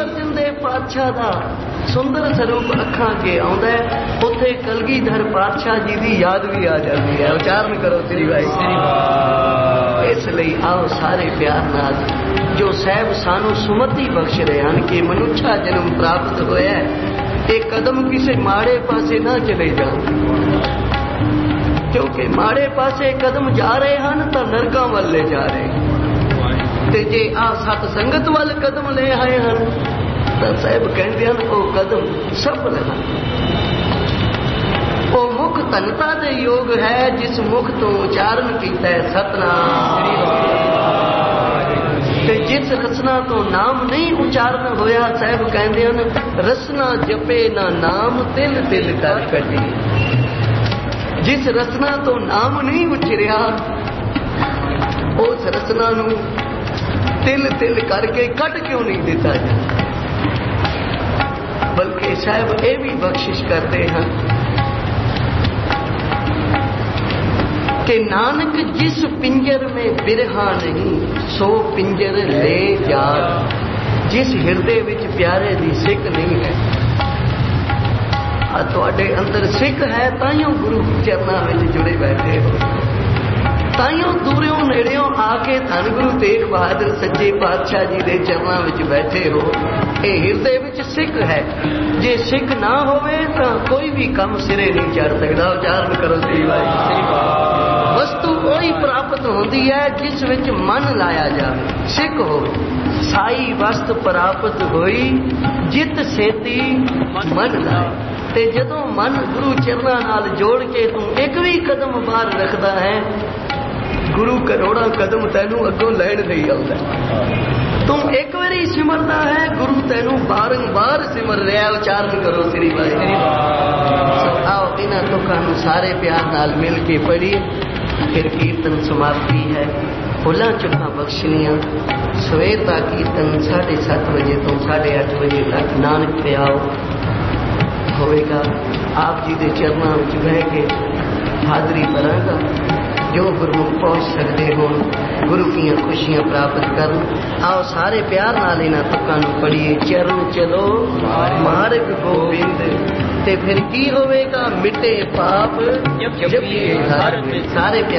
अर्जन देव पातशाह का सुंदर स्वरूप अखां के आउंदा है, उत्थे कलगीधर पातशाह जी की याद भी आ जाती है। उच्चारण करो श्री वाहिगुरू। इसलिए आओ सारे प्यार नाल जो साहब सानू सुमति बख्श रहे हैं कि मनुष्या जन्म प्राप्त होया है, ये कदम किसी माड़े पासे ना चले जाओ, क्योंकि माड़े पासे कदम जा रहे हैं तो नरकां वल ले जा रहे हैं, ते जे आ सत संगत वाल कदम ले आए हैं तो साहब कहते हैं वो कदम सफल है। वो मुख धनता दे योग है जिस मुख तो उच्चारण किया है सतनाम, ते जिस रसना तो नाम नहीं उच्चारण होया साहब कहते हैं रसना जपे ना नाम तिल तिल कर कटी। जिस रसना तो नाम नहीं उछरिया उस रसना नू तिल तिल करके कट क्यों नहीं देता जाता, बल्कि साहब ये भी बख्शिश करते हैं कि नानक जिस पिंजर में बिरहा नहीं सो पिंजर ले जा। जिस हिरदे विच प्यारे दी सिक नहीं है, तुहाडे अंदर सिख है ताइयों गुरु चरना में जुड़े बैठे हो, ताइयों दूरों नेड़ियों आके धन गुरु तेग बहादुर सच्चे पातशाह जी के चरणों में बैठे हो। ये हिरदे विच सिख है, जे सिख ना होवे तो कोई भी काम सिरे नहीं चढ़ सकता। उच्चारण करो श्री वाहिगुरू। वस्तु वही प्राप्त होती है जिस विच मन लाया जाए। सिख हो साई वस्त प्राप्त होई जित सेती मन लाए। ते जदों मन गुरु चरणों नाल जोड़ के तू एक भी कदम बाहर रखता है, गुरु करोड़ा कदम तैनू अगों लैण नहीं आउंदा। तुम एक बारी सिमरता है, गुरु तैनू बारंबार सिमर रहा। उच्चारण करो श्री वाहिगुरू। आओ इन्हां तुकां नूं सारे प्यार नाल मिल के पढ़िए, फिर कीर्तन समाप्ति है। फुलां चुकां बख्शनियां सवेर का कीर्तन 7:30 बजे तो 8:30 बजे तक नानक प्याओ होएगा। आप जी के चरणों में बह के हाजरी भरांगा। जो गुरमुख पहुँच सकते हो गुरु की खुशियां प्राप्त कर। आओ सारे प्यार नाल इन्हां तुकां नूं पढ़िए। चरण चलो मार्ग गोबिंद, ते फिर की होवेगा मिटे पाप जपिए हर। सारे